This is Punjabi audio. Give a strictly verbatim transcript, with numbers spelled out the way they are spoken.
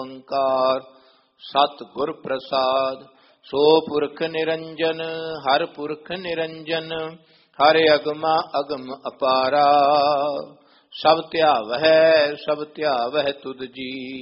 ਓੰਕਾਰ ਸਤਿਗੁਰ ਪ੍ਰਸਾਦ। ਸੋ ਪੁਰਖ ਨਿਰੰਜਨ ਹਰ ਪੁਰਖ ਨਿਰੰਜਨ, ਹਰ ਅਗਮਾ ਅਗਮ ਅਪਾਰਾ। ਸਭ ਧਿਆਵਹਿ ਸਭ ਧਿਆਵਹਿ ਤੁਧ ਜੀ।